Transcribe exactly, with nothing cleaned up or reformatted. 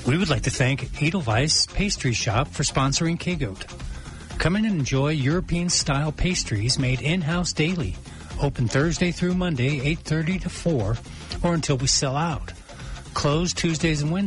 We would like to thank Edelweiss Pastry Shop for sponsoring K-Goat. Come in and enjoy European-style pastries made in-house daily. Open Thursday through Monday, eight thirty to four, or until we sell out. Closed Tuesdays and Wednesdays.